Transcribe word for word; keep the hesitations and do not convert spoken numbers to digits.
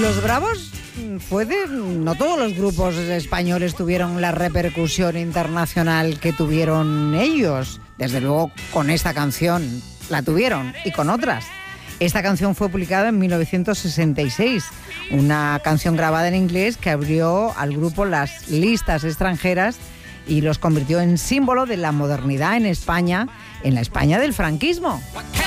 Los Bravos fue de... No todos los grupos españoles tuvieron la repercusión internacional que tuvieron ellos. Desde luego, con esta canción la tuvieron y con otras. Esta canción fue publicada en mil novecientos sesenta y seis, una canción grabada en inglés que abrió al grupo las listas extranjeras y los convirtió en símbolo de la modernidad en España, en la España del franquismo.